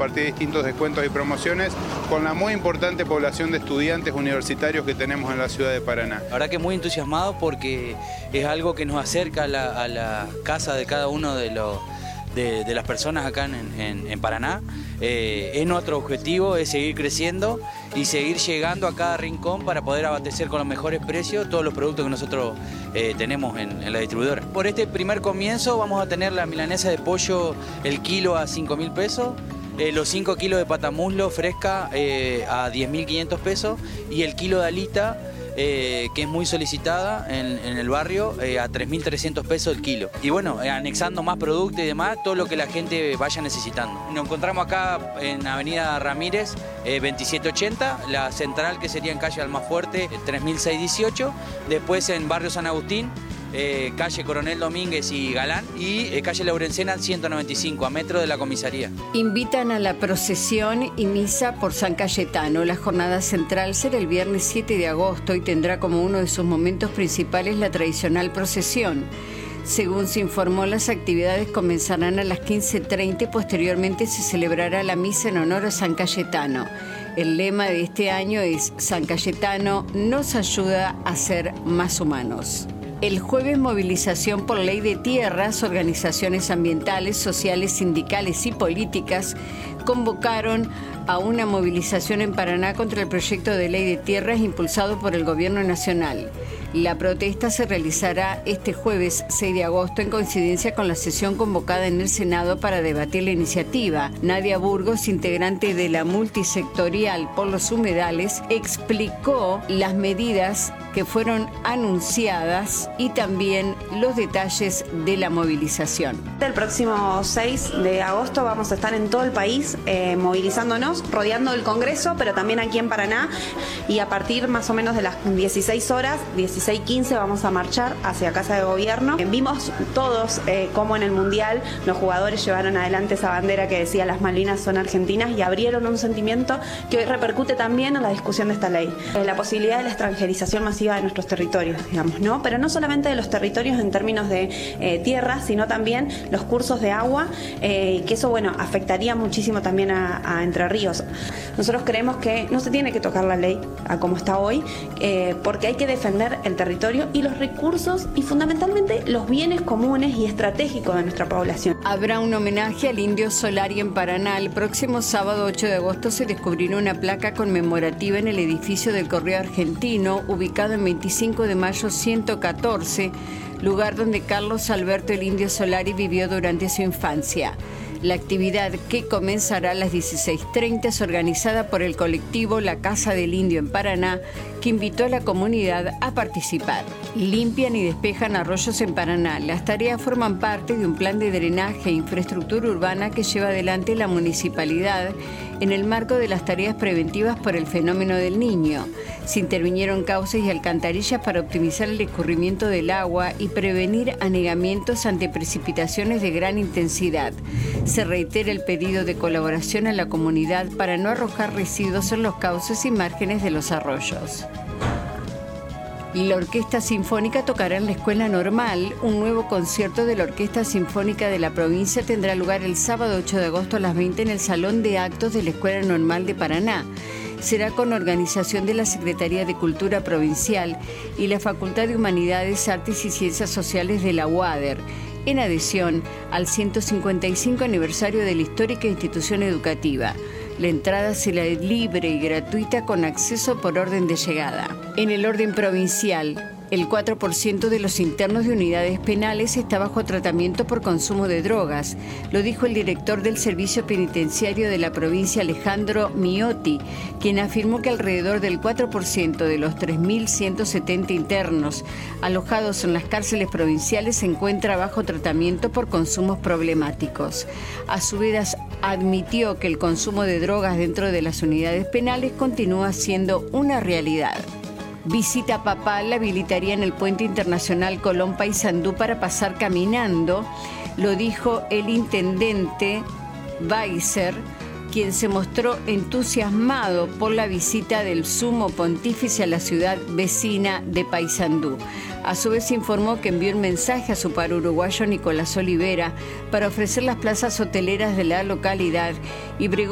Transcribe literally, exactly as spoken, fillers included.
partir de distintos descuentos y promociones con la muy importante población de estudiantes universitarios que tenemos en la ciudad de Paraná. La verdad que muy entusiasmado porque es algo que nos acerca a la, a la casa de cada uno de los De, de las personas acá en, en, en Paraná. Eh, es nuestro objetivo, es seguir creciendo y seguir llegando a cada rincón para poder abastecer con los mejores precios todos los productos que nosotros eh, tenemos en, en la distribuidora. Por este primer comienzo vamos a tener la milanesa de pollo el kilo a cinco mil pesos, eh, los cinco kilos de patamuslo fresca eh, a diez mil quinientos pesos y el kilo de alita, Eh, que es muy solicitada en, en el barrio, eh, a tres mil trescientos pesos el kilo. Y bueno, eh, anexando más productos y demás, todo lo que la gente vaya necesitando. Nos encontramos acá en Avenida Ramírez, eh, veintisiete ochenta, la central que sería en calle Almafuerte, tres mil seiscientos dieciocho, después en barrio San Agustín, Eh, calle Coronel Domínguez y Galán, y eh, calle Laurencena ciento noventa y cinco, a metro de la comisaría. Invitan a la procesión y misa por San Cayetano. La jornada central será el viernes siete de agosto y tendrá como uno de sus momentos principales la tradicional procesión. Según se informó, las actividades comenzarán a las quince treinta y posteriormente se celebrará la misa en honor a San Cayetano. El lema de este año es San Cayetano nos ayuda a ser más humanos. El jueves, movilización por ley de tierras, organizaciones ambientales, sociales, sindicales y políticas convocaron a una movilización en Paraná contra el proyecto de ley de tierras impulsado por el Gobierno Nacional. La protesta se realizará este jueves seis de agosto en coincidencia con la sesión convocada en el Senado para debatir la iniciativa. Nadia Burgos, integrante de la multisectorial por los humedales, explicó las medidas que fueron anunciadas y también los detalles de la movilización. El próximo seis de agosto vamos a estar en todo el país eh, movilizándonos, rodeando el Congreso, pero también aquí en Paraná, y a partir más o menos de las dieciséis horas, dieciséis quince, vamos a marchar hacia Casa de Gobierno. Eh, vimos todos eh, cómo en el Mundial los jugadores llevaron adelante esa bandera que decía las Malvinas son argentinas y abrieron un sentimiento que hoy repercute también en la discusión de esta ley. Eh, la posibilidad de la extranjerización masiva de nuestros territorios, digamos, ¿no? Pero no solamente de los territorios en términos de eh, tierra, sino también los cursos de agua, eh, que eso, bueno, afectaría muchísimo también a, a Entre Ríos. Nosotros creemos que no se tiene que tocar la ley a como está hoy, eh, porque hay que defender el territorio y los recursos y fundamentalmente los bienes comunes y estratégicos de nuestra población. Habrá un homenaje al Indio Solari en Paraná. El próximo sábado ocho de agosto se descubrirá una placa conmemorativa en el edificio del Correo Argentino, ubicado en veinticinco de mayo ciento catorce, lugar donde Carlos Alberto el Indio Solari vivió durante su infancia. La actividad, que comenzará a las dieciséis treinta, es organizada por el colectivo La Casa del Indio en Paraná, que invitó a la comunidad a participar. Limpian y despejan arroyos en Paraná. Las tareas forman parte de un plan de drenaje e infraestructura urbana que lleva adelante la municipalidad en el marco de las tareas preventivas por el fenómeno del Niño. Se intervinieron cauces y alcantarillas para optimizar el escurrimiento del agua y prevenir anegamientos ante precipitaciones de gran intensidad. Se reitera el pedido de colaboración a la comunidad para no arrojar residuos en los cauces y márgenes de los arroyos. La Orquesta Sinfónica tocará en la Escuela Normal. Un nuevo concierto de la Orquesta Sinfónica de la provincia tendrá lugar el sábado ocho de agosto a las veinte en el Salón de Actos de la Escuela Normal de Paraná. Será con organización de la Secretaría de Cultura Provincial y la Facultad de Humanidades, Artes y Ciencias Sociales de la U A D E R, en adhesión al ciento cincuenta y cinco aniversario de la histórica institución educativa. La entrada será libre y gratuita con acceso por orden de llegada. En el orden provincial, el cuatro por ciento de los internos de unidades penales está bajo tratamiento por consumo de drogas. Lo dijo el director del Servicio Penitenciario de la provincia, Alejandro Miotti, quien afirmó que alrededor del cuatro por ciento de los tres mil ciento setenta internos alojados en las cárceles provinciales se encuentra bajo tratamiento por consumos problemáticos. A su vez, admitió que el consumo de drogas dentro de las unidades penales continúa siendo una realidad. Visita papal habilitaría en el Puente Internacional Colón Paysandú para pasar caminando, lo dijo el intendente Weiser, quien se mostró entusiasmado por la visita del sumo pontífice a la ciudad vecina de Paysandú. A su vez informó que envió un mensaje a su par uruguayo Nicolás Olivera para ofrecer las plazas hoteleras de la localidad y bregó